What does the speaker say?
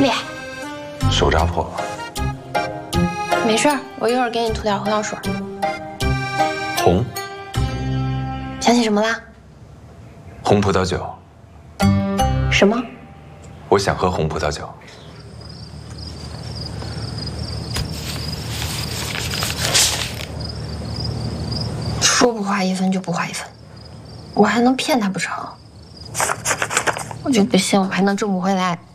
厉害。 手扎破了。 没事儿，我一会儿给你涂点红药水。 红？ 想起什么啦？ 红葡萄酒。 什么？ 我想喝红葡萄酒。 说不花1分就不花1分，我还能骗他不成？我就不信我还能挣不回来。